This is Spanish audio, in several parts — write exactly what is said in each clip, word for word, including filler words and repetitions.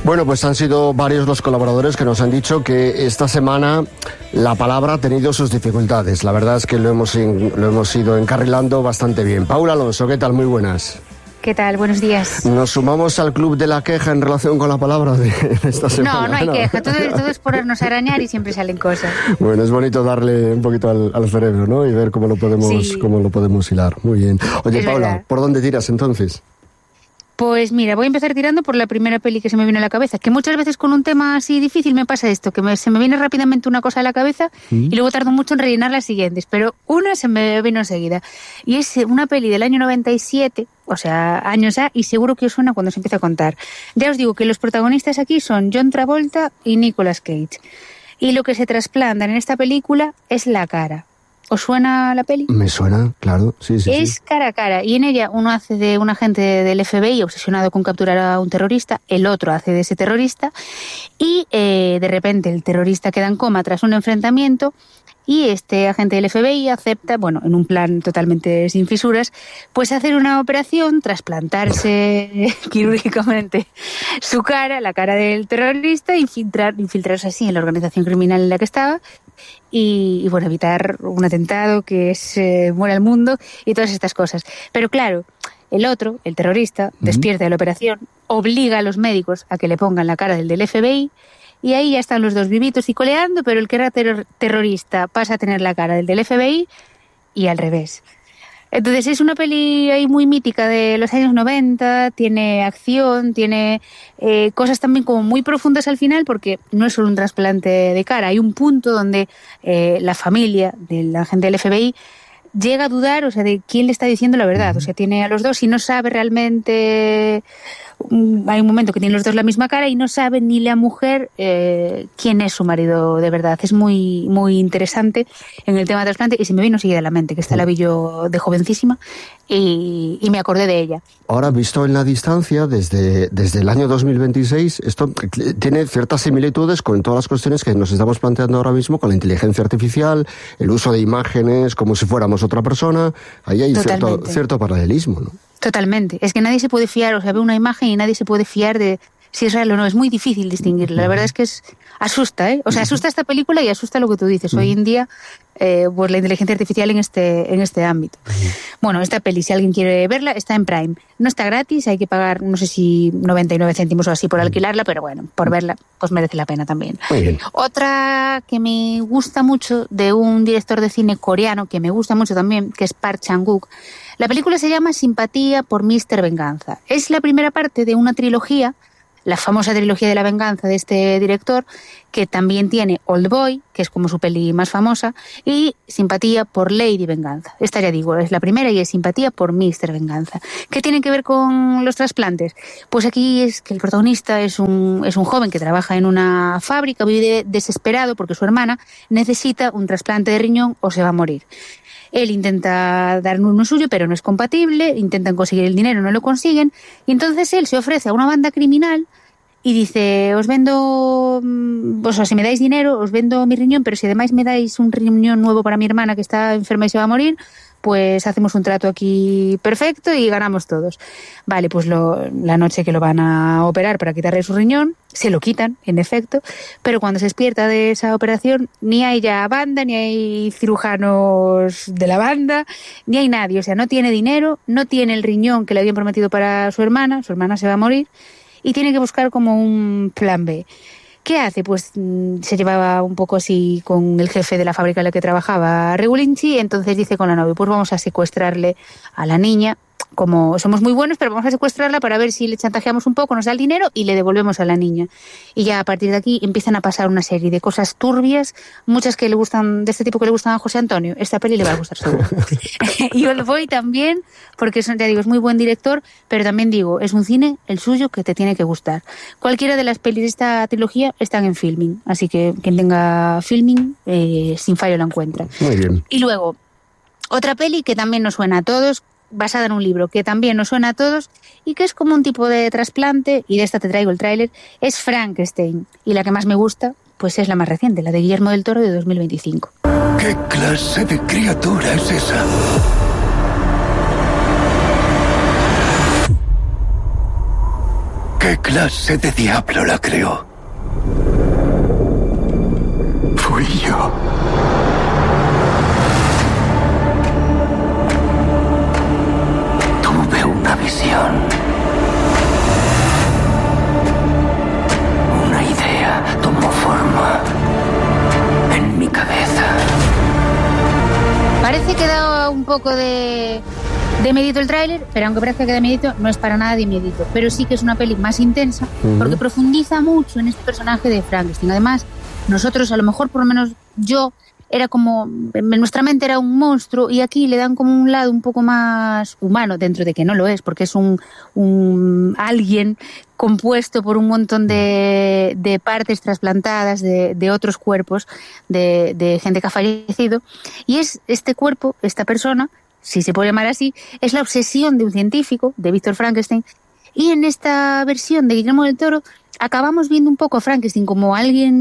Bueno, pues han sido varios los colaboradores que nos han dicho que esta semana la palabra ha tenido sus dificultades. La verdad es que lo hemos, lo hemos ido encarrilando bastante bien. Paula Alonso, ¿qué tal? Muy buenas. ¿Qué tal? Buenos días. ¿Nos sumamos al club de la queja en relación con la palabra de esta semana? No, no hay no. queja. Todo, todo es ponernos a arañar y siempre salen cosas. Bueno, es bonito darle un poquito al, al cerebro, ¿no? Y ver cómo lo podemos, sí. cómo lo podemos hilar. Muy bien. Oye, es Paula, verdad. ¿Por dónde tiras entonces? Pues mira, voy a empezar tirando por la primera peli que se me viene a la cabeza, que muchas veces con un tema así difícil me pasa esto, que me, se me viene rápidamente una cosa a la cabeza ¿Mm? y luego tardo mucho en rellenar las siguientes, pero una se me vino enseguida. Y es una peli del año noventa y siete, o sea, años ya, y seguro que os suena cuando se empieza a contar. Ya os digo que los protagonistas aquí son John Travolta y Nicolas Cage. Y lo que se trasplantan en esta película es la cara. ¿Os suena la peli? Me suena, claro, sí, sí. Es sí. cara a cara, y en ella uno hace de un agente del F B I obsesionado con capturar a un terrorista, el otro hace de ese terrorista, y eh, de repente el terrorista queda en coma tras un enfrentamiento, y este agente del F B I acepta, bueno, en un plan totalmente sin fisuras, pues hacer una operación, trasplantarse quirúrgicamente su cara, la cara del terrorista, y infiltrar, infiltrarse así en la organización criminal en la que estaba, y, y bueno, evitar un atentado que se eh, muera el mundo y todas estas cosas. Pero claro, el otro, el terrorista, uh-huh. despierta de la operación, obliga a los médicos a que le pongan la cara del del F B I, y ahí ya están los dos vivitos y coleando, pero el que era ter- terrorista pasa a tener la cara del del F B I y al revés. Entonces es una peli ahí muy mítica de los años noventa, tiene acción, tiene eh, cosas también como muy profundas al final, porque no es solo un trasplante de cara, hay un punto donde eh, la familia del agente del F B I llega a dudar, o sea, de quién le está diciendo la verdad. O sea, tiene a los dos y no sabe realmente. Hay un momento que tienen los dos la misma cara y no sabe ni la mujer eh, quién es su marido de verdad. Es muy muy interesante en el tema de trasplante, y se me vino seguida a la mente que esta la vi yo de jovencísima y, y me acordé de ella. Ahora, visto en la distancia, desde, desde el año dos mil veintiséis, esto tiene ciertas similitudes con todas las cuestiones que nos estamos planteando ahora mismo con la inteligencia artificial, el uso de imágenes como si fuéramos otra persona. Ahí hay cierto, cierto paralelismo, ¿no? Totalmente. Es que nadie se puede fiar, o sea, ve una imagen y nadie se puede fiar de si es real o no. Es muy difícil distinguirla. La verdad es que es asusta, ¿eh? O sea, asusta esta película y asusta lo que tú dices. Hoy en día, eh, pues la inteligencia artificial en este en este ámbito. Bueno, esta peli, si alguien quiere verla, está en Prime. No está gratis, hay que pagar, no sé si noventa y nueve céntimos o así por alquilarla, pero bueno, por verla, pues merece la pena también. Muy bien. Otra que me gusta mucho, de un director de cine coreano, que me gusta mucho también, que es Park Chan-wook. La película se llama Simpatía por míster Venganza. Es la primera parte de una trilogía, la famosa trilogía de la venganza de este director, que también tiene Old Boy, que es como su peli más famosa, y Simpatía por Lady Venganza. Esta, ya digo, es la primera y es Simpatía por míster Venganza. ¿Qué tienen que ver con los trasplantes? Pues aquí es que el protagonista es un, es un joven que trabaja en una fábrica, vive desesperado porque su hermana necesita un trasplante de riñón o se va a morir. Él intenta dar uno suyo, pero no es compatible, intentan conseguir el dinero, no lo consiguen, y entonces él se ofrece a una banda criminal y dice, os vendo, o sea, si me dais dinero, os vendo mi riñón, pero si además me dais un riñón nuevo para mi hermana que está enferma y se va a morir, pues hacemos un trato aquí perfecto y ganamos todos. Vale, pues lo, la noche que lo van a operar para quitarle su riñón, se lo quitan, en efecto, pero cuando se despierta de esa operación, ni hay ya banda, ni hay cirujanos de la banda, ni hay nadie. O sea, no tiene dinero, no tiene el riñón que le habían prometido para su hermana, su hermana se va a morir, y tiene que buscar como un plan B. ¿Qué hace? Pues mmm, se llevaba un poco así con el jefe de la fábrica en la que trabajaba, Regulinchi, entonces dice con la novia, pues vamos a secuestrarle a la niña, como somos muy buenos, pero vamos a secuestrarla para ver si le chantajeamos un poco, nos da el dinero y le devolvemos a la niña. Y ya a partir de aquí empiezan a pasar una serie de cosas turbias, muchas que le gustan, de este tipo que le gustan a José Antonio. Esta peli le va a gustar seguro. Y Old Boy también, porque es, ya digo, es muy buen director, pero también digo, es un cine, el suyo, que te tiene que gustar. Cualquiera de las pelis de esta trilogía están en Filmin, así que quien tenga Filmin, eh, sin fallo la encuentra. Muy bien. Y luego, otra peli que también nos suena a todos, basada en un libro que también nos suena a todos y que es como un tipo de trasplante, y de esta te traigo el tráiler, es Frankenstein. Y la que más me gusta, pues es la más reciente, la de Guillermo del Toro de dos mil veinticinco. ¿Qué clase de criatura es esa? ¿Qué ¿Qué clase de diablo la creó? Fui yo. Tuve una visión. Una idea tomó forma en mi cabeza. Parece que da un poco de, de miedito el tráiler, pero aunque parezca que da miedito, no es para nada de miedito. Pero sí que es una peli más intensa, uh-huh. porque profundiza mucho en este personaje de Frankenstein. Además, nosotros, a lo mejor, por lo menos yo, era como, en nuestra mente era un monstruo, y aquí le dan como un lado un poco más humano, dentro de que no lo es, porque es un, un alguien compuesto por un montón de, de partes trasplantadas de, de otros cuerpos, de, de gente que ha fallecido, y es este cuerpo, esta persona, si se puede llamar así, es la obsesión de un científico, de Víctor Frankenstein, y en esta versión de Guillermo del Toro acabamos viendo un poco a Frankenstein como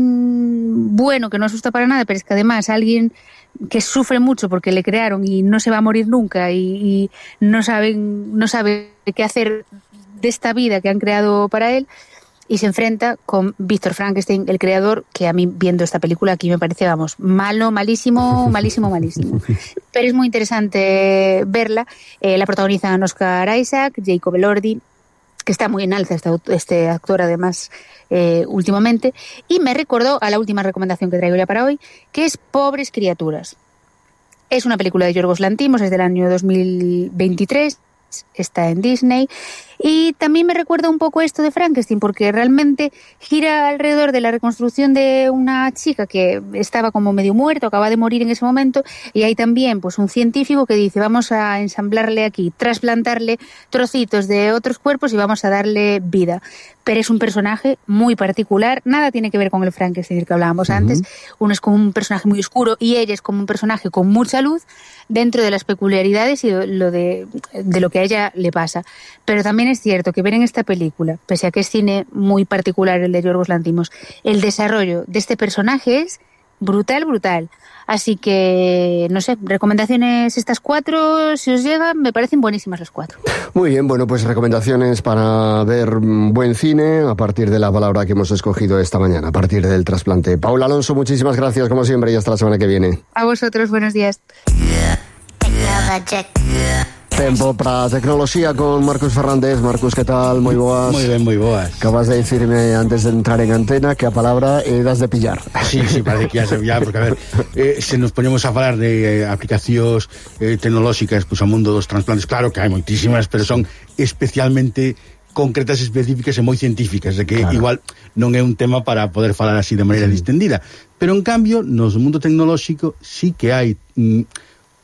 alguien bueno, que no asusta para nada, pero es que además alguien que sufre mucho porque le crearon y no se va a morir nunca, y, y no saben, no sabe qué hacer de esta vida que han creado para él, y se enfrenta con Víctor Frankenstein, el creador, que a mí, viendo esta película, aquí me parece, vamos, malo, malísimo, malísimo, malísimo. Pero es muy interesante verla. Eh, la protagonizan Oscar Isaac, Jacob Elordi, que está muy en alza este, este actor, además, eh, últimamente, y me recordó a la última recomendación que traigo ya para hoy, que es Pobres criaturas. Es una película de Yorgos Lanthimos, es del año dos mil veintitrés, está en Disney, y también me recuerda un poco esto de Frankenstein, porque realmente gira alrededor de la reconstrucción de una chica que estaba como medio muerta, acaba de morir en ese momento, y hay también pues un científico que dice, vamos a ensamblarle aquí, trasplantarle trocitos de otros cuerpos y vamos a darle vida. Pero es un personaje muy particular, nada tiene que ver con el Frankenstein del que hablábamos uh-huh. antes. Uno es como un personaje muy oscuro y ella es como un personaje con mucha luz dentro de las peculiaridades y lo de, de lo que a ella le pasa. Pero también es cierto que ver en esta película, pese a que es cine muy particular el de Yorgos Lanthimos, el desarrollo de este personaje es brutal, brutal. Así que, no sé, recomendaciones estas cuatro, si os llegan, me parecen buenísimas las cuatro. Muy bien, bueno, pues recomendaciones para ver buen cine a partir de la palabra que hemos escogido esta mañana, a partir del trasplante. Paula Alonso, muchísimas gracias, como siempre, y hasta la semana que viene. A vosotros, buenos días. Tempo para tecnoloxía con Marcus Fernández. Marcus, que tal? Moi boas. Moi ben, moi boas. Acabas de decirme antes de entrar en antena que a palabra é das de pillar. Sí, sí, parece que ya se pillar, porque a ver, eh, se nos ponemos a falar de eh, aplicacións eh, tecnolóxicas, pues, ao mundo dos transplantes, claro que hai moitísimas, pero son especialmente concretas, específicas e moi científicas, de que claro, igual non é un tema para poder falar así de maneira sí. distendida. Pero en cambio, no mundo tecnolóxico sí que hai mm,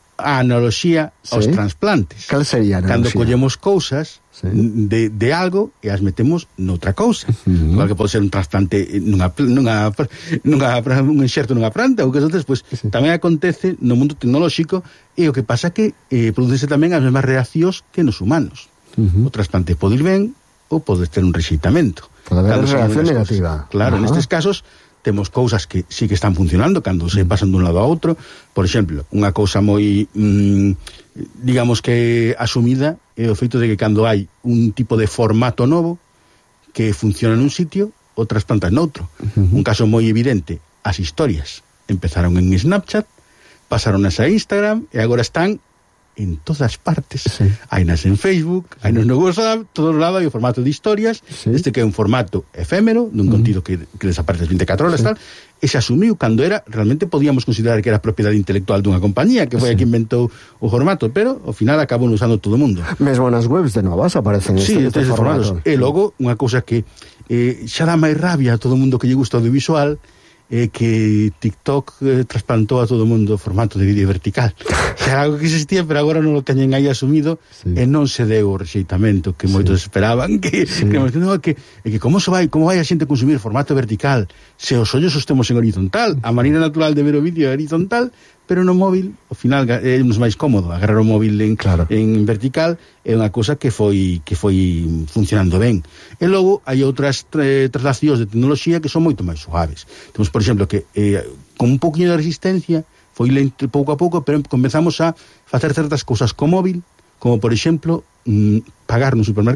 a analoxía aos sí. transplantes. Cal sería a analoxía? Cando collemos cousas sí. de, de algo e as metemos noutra cousa. Uh-huh. Igual que pode ser un trasplante nunha, nunha, nunha, un enxerto nunha planta ou que outras, pues, sí. tamén acontece no mundo tecnolóxico, e o que pasa que eh, producense tamén as mesmas reaccións que nos humanos. Uh-huh. O trasplante pode ir ben ou pode ter un rexeitamento. Pode haber reacción negativa. Claro, uh-huh. nestes casos temos cousas que sí que están funcionando cando se pasan dun lado a outro. Por exemplo, unha cousa moi mmm, digamos que asumida é o feito de que cando hai un tipo de formato novo que funciona nun sitio, o trasplantas noutro. Uh-huh. Un caso moi evidente, as historias empezaron en Snapchat, pasaron a Instagram e agora están en todas partes. Sí. Hai nas en Facebook, sí. hai nos no WhatsApp, todo lado hai o formato de historias, sí. este que é un formato efémero, dun uh-huh. contido que, que desaparece as veinticuatro horas, sí. tal, e se asumiu cando era, realmente podíamos considerar que era propiedade intelectual dunha compañía, que foi sí. a que inventou o formato, pero ao final acabou usando todo o mundo. Mesmo nas webs de novas aparecen sí, este, este formatos. formatos. E logo, unha cousa que eh, xa dá máis rabia a todo o mundo que lle gusta o audiovisual, é que TikTok eh, trasplantou a todo o mundo o formato de vídeo vertical. Era algo que existía, pero agora non o teñen aí asumido, sí. e non se deu o rexeitamento que moitos sí. esperaban, que, sí. que, no, que, que como se vai, como vai a xente consumir formato vertical se os ollos os temos en horizontal. A maneira natural de ver o vídeo é horizontal, pero no móvil, ao final é máis cómodo agarrar o móvil en, claro. en vertical, é unha cousa que foi que foi funcionando ben. E logo hai outras eh, traslacións de tecnoloxía que son moito máis suaves. Temos, por exemplo, que eh, con un pouquinho de resistencia foi lento pouco a pouco, pero comenzamos a facer certas cousas co móvil, como por exemplo mm, pagar no supermercado.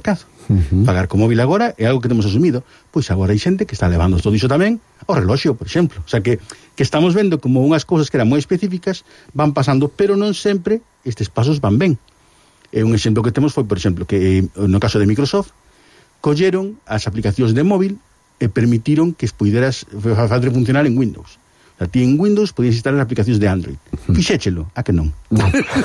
Uh-huh. Pagar co móvil agora é algo que temos asumido. Pois agora hai xente que está levando todo iso tamén ao reloxo, por exemplo. O sea que, que estamos vendo como unhas cousas que eran moi específicas van pasando, pero non sempre estes pasos van ben. E un exemplo que temos foi, por exemplo, que no caso de Microsoft colleron as aplicacións de móvil e permitiron que es puideras facer funcionar en Windows. O sea, ti en Windows podías instalar aplicacións de Android. Fixéchelo, a que non? No.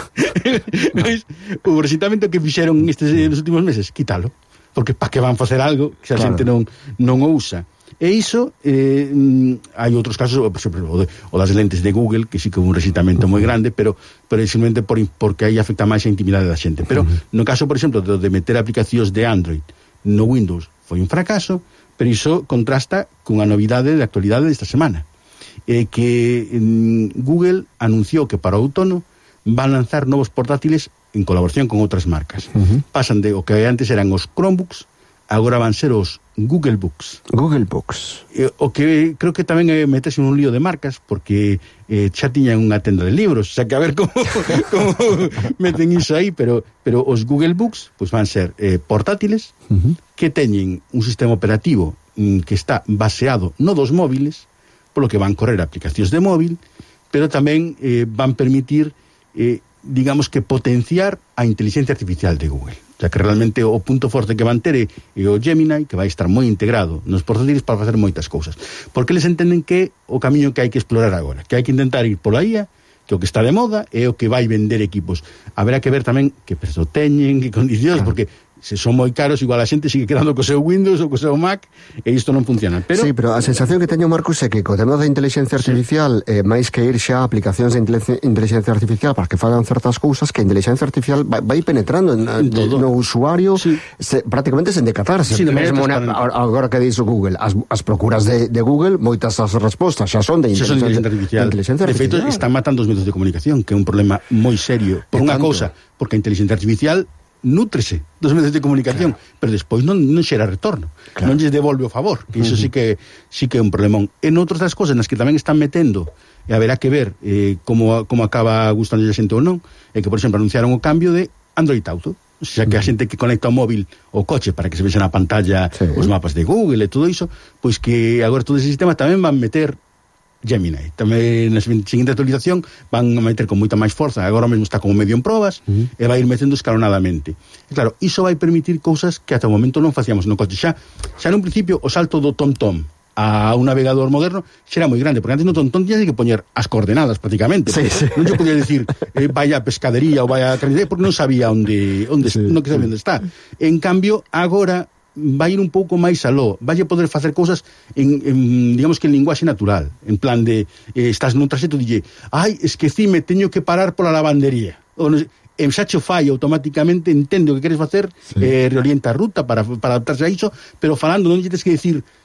O precisamente o que fixeron estes nos últimos meses, quítalo. Porque pa que van facer algo que a claro. xente non, non o usa. E iso, eh, hai outros casos, por exemplo, o, de, o das lentes de Google, que sí que é un resitamento moi grande, pero, pero simplemente por, porque aí afecta máis a intimidade da xente. Pero uh-huh. no caso, por exemplo, de, de meter aplicacións de Android no Windows foi un fracaso, pero iso contrasta cunha novidade de actualidade desta semana. Eh, que mm, Google anunciou que para o outono van lanzar novos portátiles en colaboración con outras marcas. Uh-huh. Pasan de o que antes eran os Chromebooks, agora van ser os Google Books. Google Books. Eh, o que creo que tamén é meterse un lío de marcas, porque eh, xa tiñan unha tenda de libros, o sea que a ver como, como meten iso aí, pero, pero os Google Books pues van ser eh, portátiles uh-huh. que teñen un sistema operativo mm, que está baseado no dos móviles, polo que van correr aplicacións de móvil, pero tamén eh, van permitir, eh, digamos que potenciar a inteligencia artificial de Google. O sea, que realmente o punto forte que van ter é o Gemini, que vai estar moi integrado nos portátiles para facer moitas cousas. Porque eles entenden que o camiño que hai que explorar agora, que hai que intentar ir pola I A, que o que está de moda é o que vai vender equipos. Haberá que ver tamén que prezo teñen, que condicións, claro. Porque se son moi caros, igual a xente sigue quedando co seu Windows ou co seu Mac, e isto non funciona. Pero... Sí, pero a sensación que teño, Marcos, é que co tema da inteligencia artificial, sí. eh, máis que ir xa a aplicacións de inteligencia artificial para que fagan certas cousas, que a inteligencia artificial vai, vai penetrando en, en no usuario, sí. se, prácticamente sen decatarse. Sí, de mesmo na, agora que diso Google, as, as procuras de, de Google, moitas as respostas xa son de inteligencia, son de inteligencia artificial. De, inteligencia artificial. De feito, están matando os medios de comunicación, que é un problema moi serio. Por unha cousa, porque a inteligencia artificial nútrese dos medios de comunicación, claro. Pero despois non, non xera retorno, claro. Non lles devolve o favor, que iso uh-huh. sí que sí que é un problemón. En outras das cosas nas que tamén están metendo, e haberá que ver eh, como, como acaba gustando a xente ou non, é que, por exemplo, anunciaron o cambio de Android Auto, o sea, que a xente que conecta o móvil o coche para que se vexa na pantalla sí. Os mapas de Google e todo iso, pois que agora todo ese sistema tamén van meter Gemini. Tamén na seguinte actualización van a meter con moita máis forza, agora mesmo está como medio en probas, uh-huh. E vai ir metendo escalonadamente. E claro, iso vai permitir cousas que ata o momento non facíamos no coche. Xa, xa nun principio o salto do TomTom a un navegador moderno xa era moi grande, porque antes no TomTom tiñas que poñer as coordenadas prácticamente. Sí, sí. Non yo podía decir eh, vaya a pescadería ou vaya a carnicería, porque non sabía onde, onde sí, non que sabía onde está. En cambio, agora vai ir un pouco máis aló, vai poder facer cousas en, en, digamos que en linguaxe natural, en plan de eh, estás nun traxeto e dille, ai, esquecime, teño que parar pola lavandería, ou non sei, en Sacho fai automáticamente, entende o que queres facer, sí. eh, reorienta a ruta para, para adaptarse a iso, pero falando non lle tens que decir